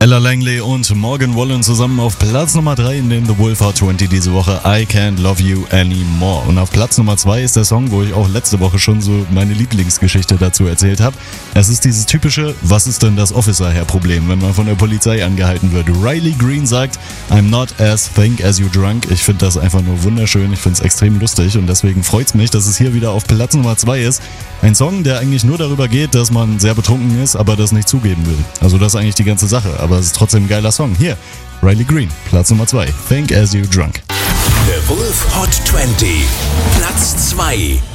Ella Langley und Morgan Wallen zusammen auf Platz Nummer 3 in den The Wolf Hot 20 diese Woche, I Can't Love You Anymore. Und auf Platz Nummer 2 ist der Song, wo ich auch letzte Woche schon so meine Lieblingsgeschichte dazu erzählt habe. Es ist dieses typische, was ist denn das Officer-Herr-Problem, wenn man von der Polizei angehalten wird. Riley Green sagt, I'm not as think as you drunk. Ich finde das einfach nur wunderschön, ich finde es extrem lustig und deswegen freut es mich, dass es hier wieder auf Platz Nummer 2 ist. Ein Song, der eigentlich nur darüber geht, dass man sehr betrunken ist, aber das nicht zugeben will. Also das ist eigentlich die ganze Sache. Aber es ist trotzdem ein geiler Song. Hier, Riley Green, Platz Nummer 2. Think as you drunk. The Wolf Hot 20, Platz 2.